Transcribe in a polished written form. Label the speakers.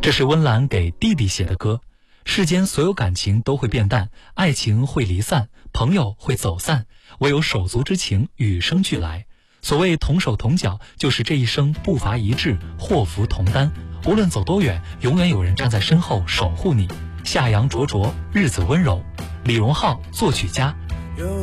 Speaker 1: 这是温岚给弟弟写的歌。世间所有感情都会变淡，爱情会离散，朋友会走散，唯有手足之情与生俱来。所谓同手同脚，就是这一生步伐一致，祸福同担。无论走多远，永远有人站在身后守护你。夏阳灼灼，日子温柔。李荣浩作曲家。